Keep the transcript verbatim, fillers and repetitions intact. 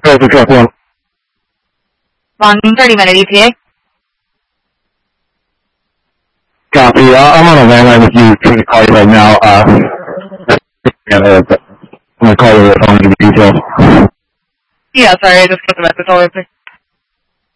Delta Truck one. One thirty minute E T A. Copy. Uh, I'm on a landline with you. Trying to call you right now. Uh, yeah, uh, I'm gonna call you on the phone to give you details. Yeah, sorry, I just got the message all over.